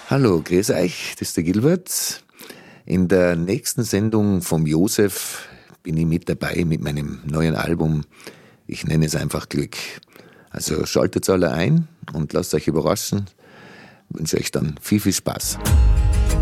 Hallo, grüß euch, das ist der Gilbert. In der nächsten Sendung vom Josef bin ich mit dabei mit meinem neuen Album. Ich nenne es einfach Glück. Also schaltet alle ein und lasst euch überraschen. Ich wünsche euch dann viel Spaß.